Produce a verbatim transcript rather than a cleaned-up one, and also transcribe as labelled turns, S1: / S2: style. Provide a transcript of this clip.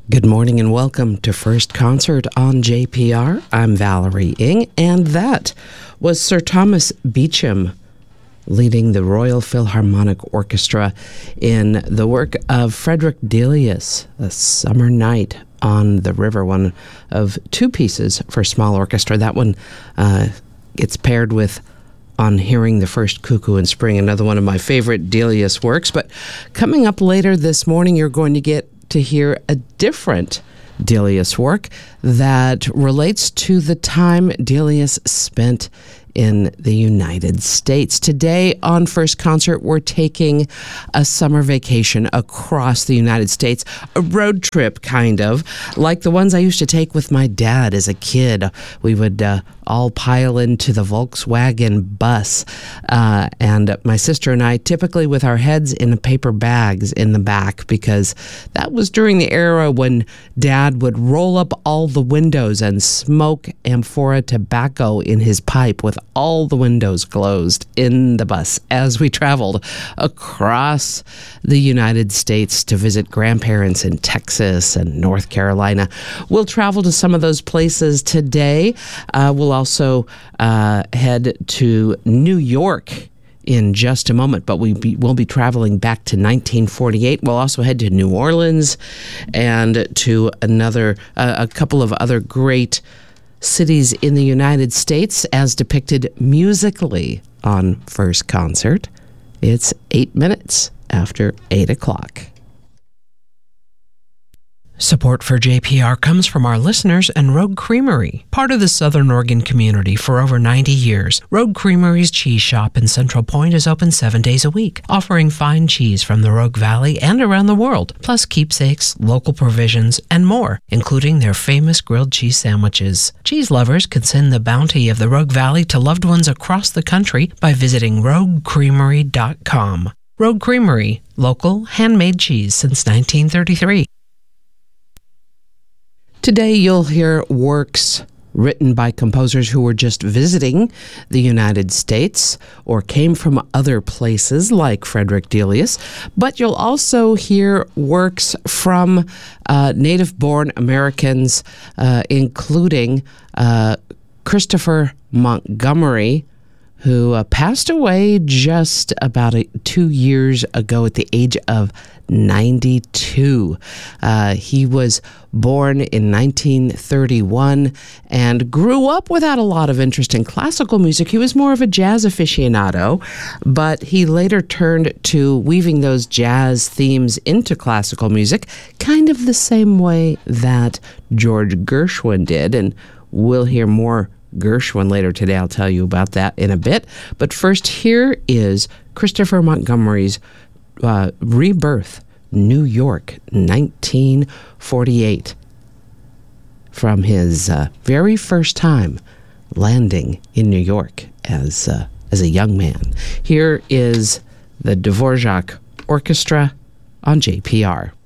S1: Good morning and welcome to First Concert on J P R. I'm Valerie Ng, and that was Sir Thomas Beecham leading the Royal Philharmonic Orchestra in the work of Frederick Delius, A Summer Night on the River, one of two pieces for small orchestra. That one uh, gets paired with On Hearing the First Cuckoo in Spring, another one of my favorite Delius works. But coming up later this morning, you're going to get to hear a different Delius work that relates to the time Delius spent in the United States. Today on First Concert, we're taking a summer vacation across the United States, a road trip kind of, like the ones I used to take with my dad as a kid. We would uh, all pile into the Volkswagen bus, uh, and my sister and I, typically with our heads in paper bags in the back, because that was during the era when Dad would roll up all the windows and smoke amphora tobacco in his pipe with all the windows closed in the bus as we traveled across the United States to visit grandparents in Texas and North Carolina. We'll travel to some of those places today. Uh, we'll also uh, head to New York in just a moment, but we be, we'll be traveling back to nineteen forty-eight. We'll also head to New Orleans and to another, uh, a couple of other great cities in the United States as depicted musically on First Concert. It's eight minutes after eight o'clock. Support for J P R comes from our listeners and Rogue Creamery. Part of the Southern Oregon community for over ninety years, Rogue Creamery's cheese shop in Central Point is open seven days a week, offering fine cheese from the Rogue Valley and around the world, plus keepsakes, local provisions, and more, including their famous grilled cheese sandwiches. Cheese lovers can send the bounty of the Rogue Valley to loved ones across the country by visiting rogue creamery dot com. Rogue Creamery, local, handmade cheese since nineteen thirty-three. Today you'll hear works written by composers who were just visiting the United States or came from other places like Frederick Delius, but you'll also hear works from uh, native-born Americans, uh, including uh, Christopher Montgomery, who uh, passed away just about a, two years ago at the age of ninety-two. Uh, he was born in nineteen thirty-one and grew up without a lot of interest in classical music. He was more of a jazz aficionado, but he later turned to weaving those jazz themes into classical music, kind of the same way that George Gershwin did, and we'll hear more Gershwin later today. I'll tell you about that in a bit. But first, here is Christopher Montgomery's uh, Rebirth, New York, nineteen forty-eight, from his uh, very first time landing in New York as, uh, as a young man. Here is the Dvorak Orchestra on J P R.